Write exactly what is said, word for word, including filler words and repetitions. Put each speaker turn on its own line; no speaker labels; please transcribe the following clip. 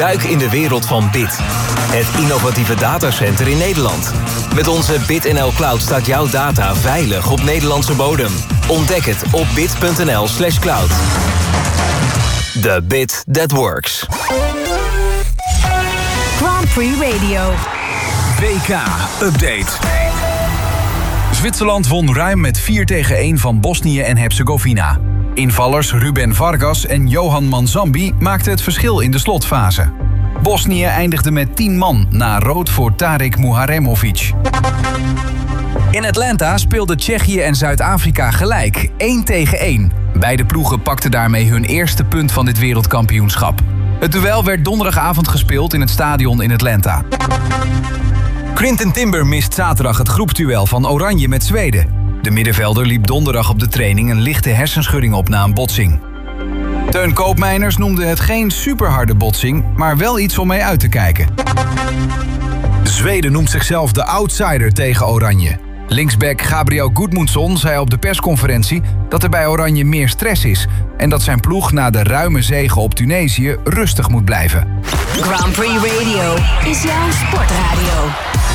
Duik in de wereld van Bit. Het innovatieve datacenter in Nederland. Met onze BitNL Cloud staat jouw data veilig op Nederlandse bodem. Ontdek het op bit.nl slash cloud. The bit that works.
Grand Prix Radio.
W K-update. Zwitserland won ruim met vier tegen één van Bosnië en Herzegovina. Invallers Ruben Vargas en Johan Manzambi maakten het verschil in de slotfase. Bosnië eindigde met tien man na rood voor Tarik Muharemovic. In Atlanta speelden Tsjechië en Zuid-Afrika gelijk, één tegen één. Beide ploegen pakten daarmee hun eerste punt van dit wereldkampioenschap. Het duel werd donderdagavond gespeeld in het stadion in Atlanta. Quinten Timber mist zaterdag het groepsduel van Oranje met Zweden. De middenvelder liep donderdag op de training een lichte hersenschudding op na een botsing. Teun Koopmeiners noemde het geen superharde botsing, maar wel iets om mee uit te kijken. Zweden noemt zichzelf de outsider tegen Oranje. Linksback Gabriel Gudmundsson zei op de persconferentie dat er bij Oranje meer stress is en dat zijn ploeg na de ruime zege op Tunesië rustig moet blijven.
Grand Prix Radio is jouw sportradio.